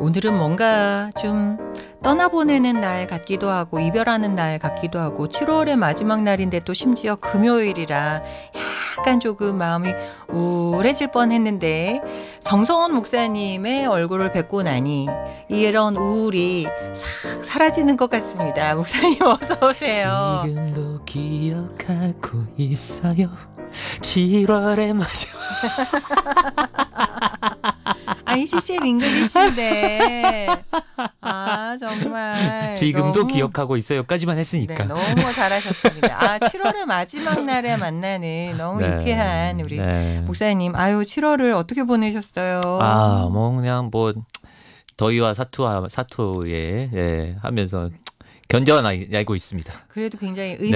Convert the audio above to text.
오늘은 뭔가 좀 떠나보내는 날 같기도 하고 이별하는 날 같기도 하고 7월의 마지막 날인데 또 심지어 금요일이라 약간 조금 마음이 우울해질 뻔했는데 정성원 목사님의 얼굴을 뵙고 나니 이런 우울이 싹 사라지는 것 같습니다. 목사님 어서 오세요. 지금도 기억하고 있어요. 7월의 마지막. 아니 CCM 잉글리시인데 아 정말 지금도 너무, 기억하고 있어요까지만 했으니까. 네, 너무 잘하셨습니다. 아 7월의 마지막 날에 만나는 너무 네. 유쾌한 우리 네. 목사님. 아유 7월을 어떻게 보내셨어요? 뭐 그냥 뭐 더위와 사투에 하면서 견뎌내고 있습니다. 그래도 굉장히